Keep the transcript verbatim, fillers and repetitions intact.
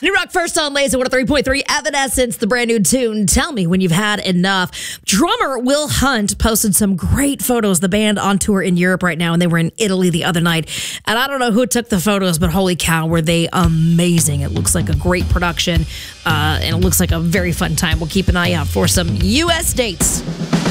New Rock first on Laser one oh three point three. Evanescence, the brand new tune. Tell me when you've had enough. Drummer Will Hunt posted some great photos. The band on tour in Europe right now, and they were in Italy the other night. And I don't know who took the photos, but holy cow, were they amazing. It looks like a great production, uh, and it looks like a very fun time. We'll keep an eye out for some U S dates.